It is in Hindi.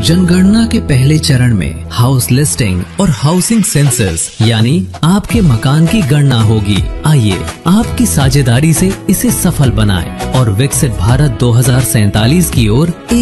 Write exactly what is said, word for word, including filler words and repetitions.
जनगणना के पहले चरण में हाउस लिस्टिंग और हाउसिंग सेंसस यानी आपके मकान की गणना होगी। आइए आपकी साझेदारी से इसे सफल बनाएं और विकसित भारत दो हज़ार सैंतालीस की ओर